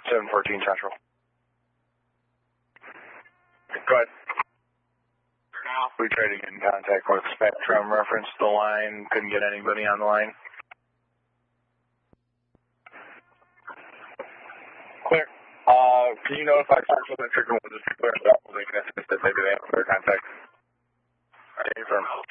714 Central. Go ahead. We tried to get in contact with Spectrum, reference the line, couldn't get anybody on the line. Clear. Can you notify Central that Trigger will just be clear about they can assist if maybe they have clear contact? Affirm.